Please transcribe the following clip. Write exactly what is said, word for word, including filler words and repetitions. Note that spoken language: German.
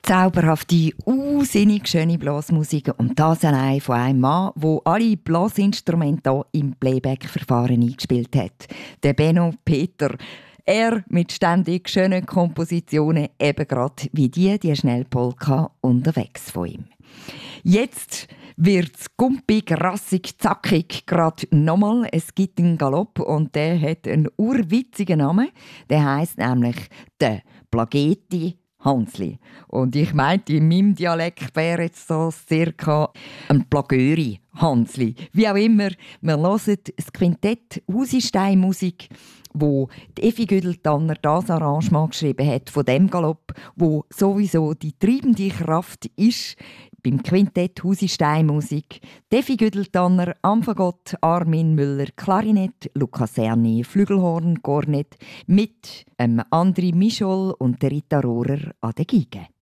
Zauberhafte, unsinnig schöne Blasmusik und das allein von einem Mann, der alle Blasinstrumente hier im Playback-Verfahren eingespielt hat. Der Benno Peter. Er mit ständig schönen Kompositionen, eben gerade wie die, die Schnellpolka unterwegs von ihm. Jetzt wird's gumpig, rassig, zackig, gerade nochmal. Es gibt einen Galopp und der hat einen urwitzigen Namen. Der heisst nämlich «Der Plageti Hansli». Und ich meinte, in meinem Dialekt wäre jetzt so circa ein Plagöri Hansli. Wie auch immer, wir hören das Quintett Husistein-Musik, wo Effi Güdeltanner das Arrangement geschrieben hat von dem Galopp, wo sowieso die treibende Kraft ist beim Quintett Husistein-Musik. Effi Güdeltanner, am Fagott, Armin Müller, Klarinett, Luca Serni, Flügelhorn, Kornett, mit ähm, Andri Michol und der Rita Rohrer an der Geige.